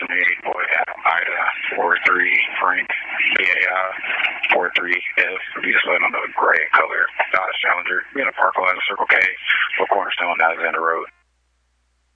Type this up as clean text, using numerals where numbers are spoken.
Destiny, Boy, Ida, 43, Frank, BAI, 43F. We just let them know gray color Dodge Challenger. Be in a park lot, Circle K, or Cornerstone, Alexander Road.